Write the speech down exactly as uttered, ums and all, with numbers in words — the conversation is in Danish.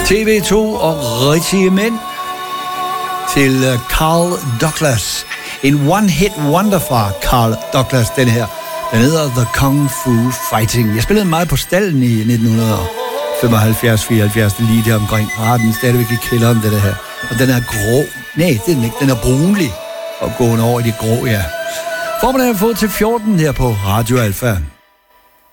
T V to og Rigtige Mænd til Carl Douglas. En one-hit wonder fra Carl Douglas, den her. Den hedder The Kung Fu Fighting. Jeg spillede meget på Stallen i nitten femoghalvfjerds fireoghalvfjerds, lige der omkring. Og har den stadigvæk i kælderen, det der her. Og den er grå. Nej, det er den ikke. Den er brunlig. Og gående over i det grå, ja. Formiddagen har fået til fjorten her på Radio Alfa.